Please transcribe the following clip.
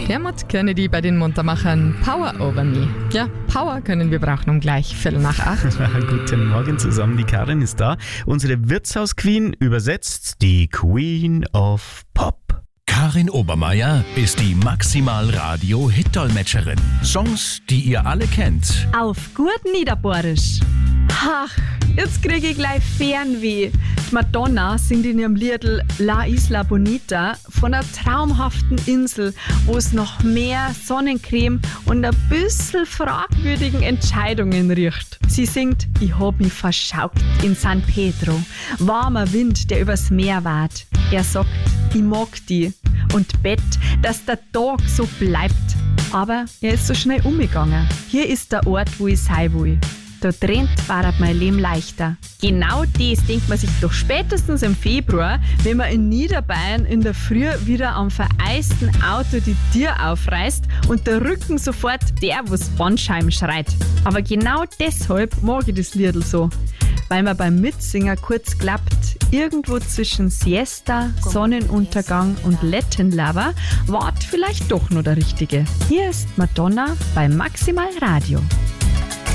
Dermot Kennedy bei den Muntermachern Power Over Me. Ja, Power können wir brauchen um gleich 7:45. Guten Morgen zusammen, die Karin ist da. Unsere Wirtshaus-Queen, übersetzt die Queen of Pop. Karin Obermeier ist die Maximal-Radio-Hit-Dolmetscherin. Songs, die ihr alle kennt. Auf gut Niederbohrisch. Ach, jetzt kriege ich gleich Fernweh. Madonna singt in ihrem Liedl La Isla Bonita von einer traumhaften Insel, wo es noch mehr Sonnencreme und ein bisschen fragwürdigen Entscheidungen riecht. Sie singt, ich hab mich verschaukt in San Pedro. Warmer Wind, der übers Meer weht. Er sagt, ich mag die und bett, dass der Tag so bleibt. Aber er ist so schnell umgegangen. Hier ist der Ort, wo ich sein will. Da drin war mein Leben leichter. Genau das denkt man sich doch spätestens im Februar, wenn man in Niederbayern in der Früh wieder am vereisten Auto die Tür aufreißt und der Rücken sofort der, wo's Bandscheiben schreit. Aber genau deshalb mag ich das Liedl so. Weil man beim Mitsingen kurz klappt, irgendwo zwischen Siesta, Sonnenuntergang und Latin Lover wart vielleicht doch nur der Richtige. Hier ist Madonna bei Maximal Radio.